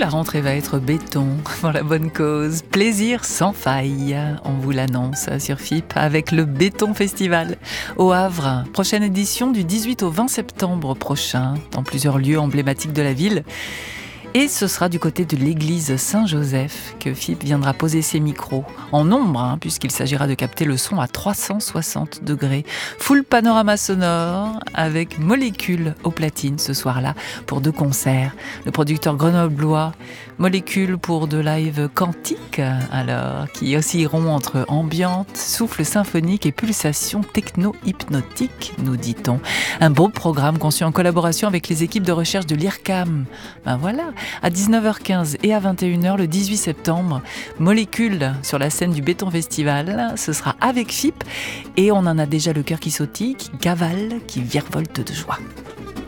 la rentrée va être béton pour la bonne cause. Plaisir sans faille, on vous l'annonce sur FIP avec le Béton Festival au Havre. Prochaine édition du 18 au 20 septembre prochain dans plusieurs lieux emblématiques de la ville. Et ce sera du côté de l'église Saint-Joseph que FIP viendra poser ses micros, en nombre, puisqu'il s'agira de capter le son à 360 degrés. Full panorama sonore avec Molécule au platine ce soir-là pour 2 concerts. Le producteur grenoblois Molécule pour de live quantique, alors, qui oscilleront entre ambiante, souffle symphonique et pulsations techno-hypnotiques, nous dit-on. Un beau programme conçu en collaboration avec les équipes de recherche de l'IRCAM. Ben voilà, à 19h15 et à 21h le 18 septembre, Molécule sur la scène du Béton Festival. Ce sera avec FIP et on en a déjà le cœur qui sautille, qui cavale, qui virevolte de joie.